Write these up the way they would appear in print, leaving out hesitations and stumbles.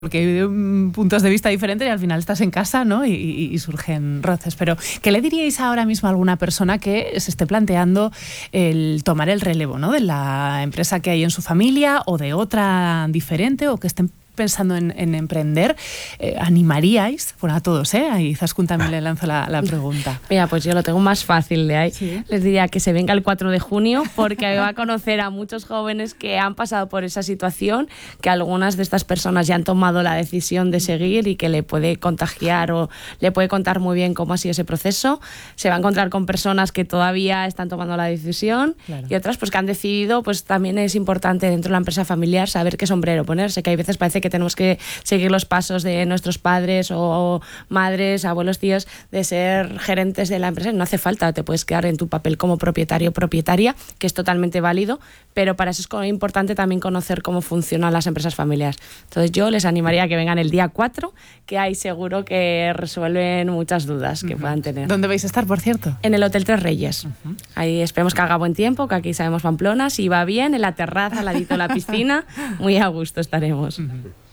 porque hay puntos de vista diferentes y al final estás en casa, ¿no? Y surgen roces. Pero, ¿qué le diríais ahora mismo a alguna persona que se esté planteando el tomar el relevo, ¿no? De la empresa que hay en su familia o de otra diferente, o que estén pensando en emprender? ¿Animaríais? Bueno, a todos, ¿eh? A Izaskun también le lanzo la pregunta. Mira, pues yo lo tengo más fácil de ahí. ¿Sí? Les diría que se venga el 4 de junio porque va a conocer a muchos jóvenes que han pasado por esa situación, que algunas de estas personas ya han tomado la decisión de seguir y que le puede contagiar o le puede contar muy bien cómo ha sido ese proceso. Se va a encontrar con personas que todavía están tomando la decisión, claro, y otras pues que han decidido. Pues también es importante dentro de la empresa familiar saber qué sombrero ponerse, que hay veces parece que tenemos que seguir los pasos de nuestros padres o madres, abuelos, tíos, de ser gerentes de la empresa. No hace falta, te puedes quedar en tu papel como propietario o propietaria, que es totalmente válido, pero para eso es importante también conocer cómo funcionan las empresas familiares. Entonces yo les animaría a que vengan el día 4, que ahí seguro que resuelven muchas dudas que puedan tener. ¿Dónde vais a estar, por cierto? En el Hotel Tres Reyes. Ahí esperemos que haga buen tiempo, que aquí sabemos Pamplona, si va bien, en la terraza, al ladito de la piscina, muy a gusto estaremos.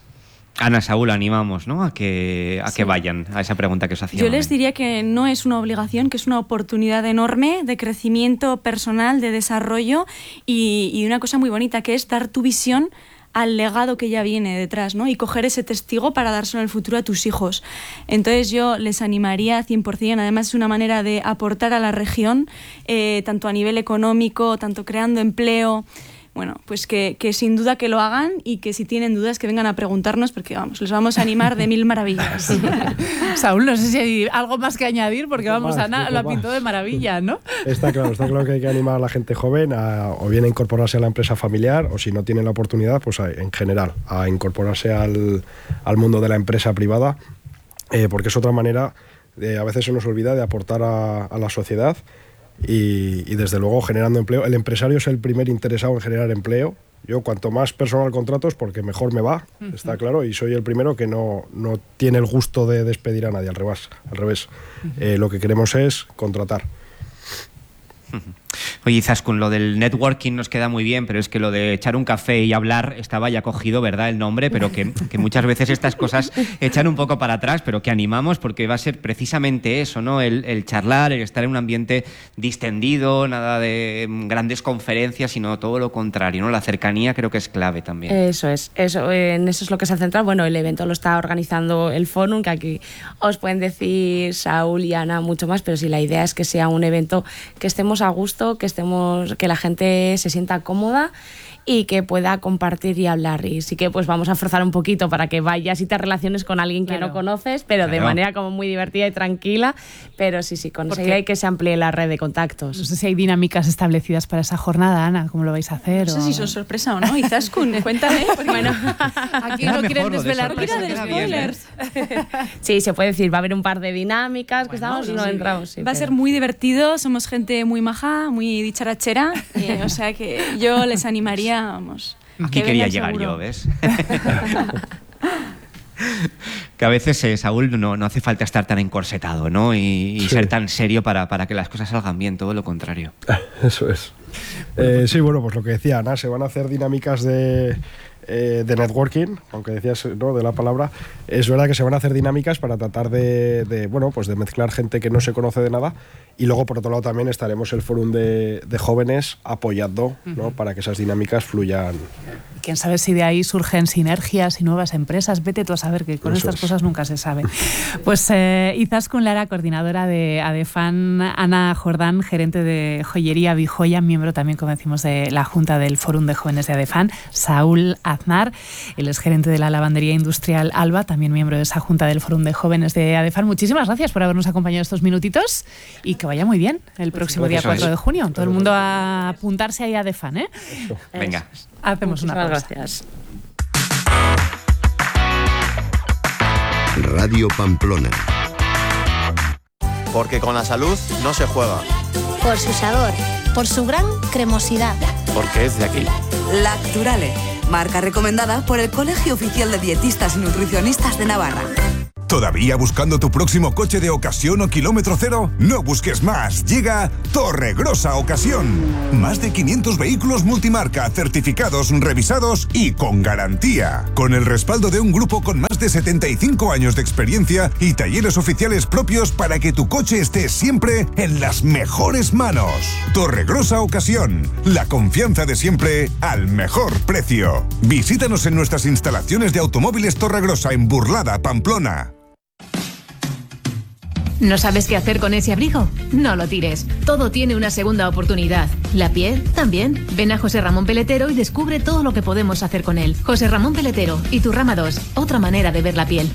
Ana, Saúl, animamos, ¿no? a que vayan a esa pregunta que os hacía. Yo les diría que no es una obligación, que es una oportunidad enorme de crecimiento personal, de desarrollo y una cosa muy bonita, que es dar tu visión al legado que ya viene detrás, ¿no? Y coger ese testigo para dárselo en el futuro a tus hijos. Entonces yo les animaría 100%, además es una manera de aportar a la región, tanto a nivel económico, tanto creando empleo. Bueno, pues que sin duda que lo hagan, y que si tienen dudas que vengan a preguntarnos, porque vamos, les vamos a animar de mil maravillas. Saúl, no sé si hay algo más que añadir, porque vamos, Ana lo pintó de maravilla, ¿no? Está claro que hay que animar a la gente joven o bien a incorporarse a la empresa familiar, o si no tienen la oportunidad, pues en general, a incorporarse al mundo de la empresa privada, porque es otra manera, a veces se nos olvida, de aportar a la sociedad. Y desde luego generando empleo. El empresario es el primer interesado en generar empleo. Yo cuanto más personal contrato es porque mejor me va, está claro, y soy el primero que no tiene el gusto de despedir a nadie, al revés. Lo que queremos es contratar. Oye, Izaskun, lo del networking nos queda muy bien, pero es que lo de echar un café y hablar estaba ya cogido, ¿verdad?, el nombre, pero que muchas veces estas cosas echan un poco para atrás, pero que animamos porque va a ser precisamente eso, ¿no? El charlar, el estar en un ambiente distendido, nada de grandes conferencias, sino todo lo contrario, ¿no? La cercanía creo que es clave también. En eso es lo que se ha centrado. Bueno, el evento lo está organizando el Fórum, que aquí os pueden decir Saúl y Ana mucho más, pero sí, la idea es que sea un evento que estemos a gusto, que la gente se sienta cómoda y que pueda compartir y hablar. Y sí que pues vamos a forzar un poquito para que vayas y te relaciones con alguien que no conoces, pero de manera como muy divertida y tranquila. Pero sí, con esa idea hay que se amplíe la red de contactos. No sé si hay dinámicas establecidas para esa jornada, Ana, ¿cómo lo vais a hacer? No sé si son sorpresa o no. Izaskun, cuéntame. Bueno, aquí no quieren desvelar spoilers. Sí, se puede decir, va a haber un par de dinámicas que estamos y no entramos. Va a ser muy divertido, somos gente muy maja, muy dicharachera, o sea que yo les animaría. Vamos, aquí quería llegar seguro. Yo, ¿ves? Que a veces, Saúl, no hace falta estar tan encorsetado, ¿no? Y ser tan serio para que las cosas salgan bien, todo lo contrario. Eso es. Sí, bueno, pues lo que decía Ana, se van a hacer dinámicas de networking, aunque decías, ¿no?, de la palabra. Es verdad que se van a hacer dinámicas para tratar de mezclar gente que no se conoce de nada, y luego por otro lado también estaremos el Fórum de jóvenes apoyando, ¿no?, para que esas dinámicas fluyan. Quién sabe si de ahí surgen sinergias y nuevas empresas. Vete tú a saber, que con estas cosas nunca se sabe. Pues Izaskun Lara, coordinadora de ADEFAN, Ana Jordán, gerente de joyería Bijoya, miembro también, como decimos, de la Junta del Fórum de Jóvenes de ADEFAN, Saúl Aznar, él es gerente de la lavandería industrial Alba, también miembro de esa Junta del Fórum de Jóvenes de ADEFAN. Muchísimas gracias por habernos acompañado estos minutitos y que vaya muy bien el próximo día 4 de junio. Todo el mundo a apuntarse ahí a ADEFAN, ¿eh? Venga. Hacemos una pausa. Gracias. Radio Pamplona. Porque con la salud no se juega. Por su sabor, por su gran cremosidad. Porque es de aquí. Lacturale, marca recomendada por el Colegio Oficial de Dietistas y Nutricionistas de Navarra. ¿Todavía buscando tu próximo coche de ocasión o kilómetro cero? No busques más. Llega Torregrosa Ocasión. Más de 500 vehículos multimarca, certificados, revisados y con garantía. Con el respaldo de un grupo con más de 75 años de experiencia y talleres oficiales propios para que tu coche esté siempre en las mejores manos. Torregrosa Ocasión. La confianza de siempre al mejor precio. Visítanos en nuestras instalaciones de Automóviles Torregrosa en Burlada, Pamplona. ¿No sabes qué hacer con ese abrigo? No lo tires. Todo tiene una segunda oportunidad. La piel también. Ven a José Ramón Peletero y descubre todo lo que podemos hacer con él. José Ramón Peletero y Turrama 2. Otra manera de ver la piel.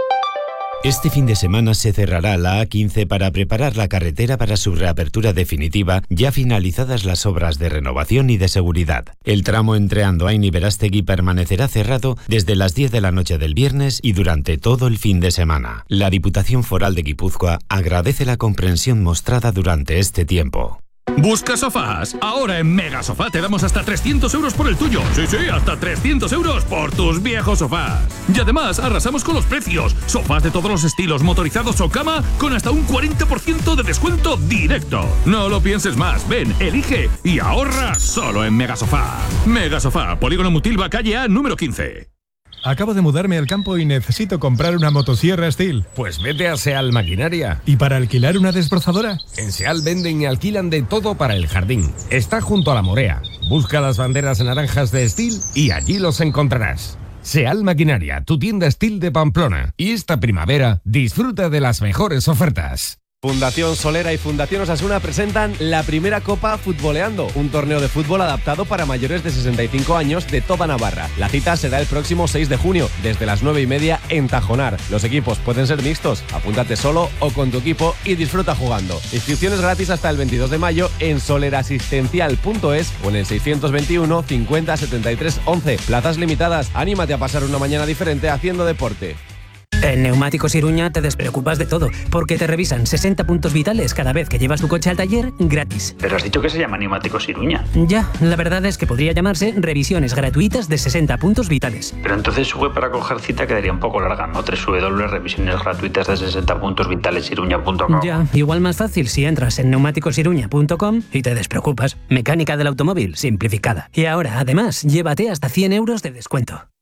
Este fin de semana se cerrará la A15 para preparar la carretera para su reapertura definitiva, ya finalizadas las obras de renovación y de seguridad. El tramo entre Andoain y Verástegui permanecerá cerrado desde las 10 de la noche del viernes y durante todo el fin de semana. La Diputación Foral de Guipúzcoa agradece la comprensión mostrada durante este tiempo. ¿Buscas sofás? Ahora en Mega Sofá te damos hasta 300 euros por el tuyo. Sí, hasta 300 euros por tus viejos sofás. Y además arrasamos con los precios. Sofás de todos los estilos, motorizados o cama, con hasta un 40% de descuento directo. No lo pienses más. Ven, elige y ahorra solo en Mega Sofá. Mega Sofá, Polígono Mutilva, calle A, número 15. Acabo de mudarme al campo y necesito comprar una motosierra Steel. Pues vete a Seal Maquinaria. ¿Y para alquilar una desbrozadora? En Seal venden y alquilan de todo para el jardín. Está junto a la Morea. Busca las banderas naranjas de Steel y allí los encontrarás. Seal Maquinaria, tu tienda Steel de Pamplona. Y esta primavera, disfruta de las mejores ofertas. Fundación Solera y Fundación Osasuna presentan la primera Copa Futboleando, un torneo de fútbol adaptado para mayores de 65 años de toda Navarra. La cita será el próximo 6 de junio, desde las 9:30 en Tajonar. Los equipos pueden ser mixtos, apúntate solo o con tu equipo y disfruta jugando. Inscripciones gratis hasta el 22 de mayo en solerasistencial.es o en el 621 50 73 11. Plazas limitadas, anímate a pasar una mañana diferente haciendo deporte. En Neumáticos Iruña te despreocupas de todo, porque te revisan 60 puntos vitales cada vez que llevas tu coche al taller gratis. Pero has dicho que se llama Neumáticos Iruña. Ya, la verdad es que podría llamarse revisiones gratuitas de 60 puntos vitales. Pero entonces su web para coger cita quedaría un poco larga, ¿no? www.revisionesgratuitas de 60 puntos vitales iruña.com. Ya, igual más fácil si entras en neumáticosiruña.com y te despreocupas. Mecánica del automóvil simplificada. Y ahora, además, llévate hasta 100 euros de descuento.